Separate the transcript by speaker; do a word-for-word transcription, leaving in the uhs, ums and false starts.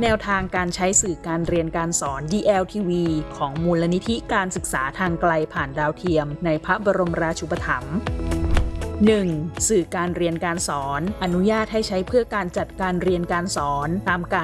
Speaker 1: แนวทางการใช้สื่อการเรียนการสอน ดี แอล ที วี ของมูลนิธิการศึกษาทางไกลผ่านดาวเทียมในพระบรมราชูปถัมภ์ หนึ่ง. สื่อการเรียนการสอนอนุญาตให้ใช้เพื่อการจัดการเรียนการสอนตามการ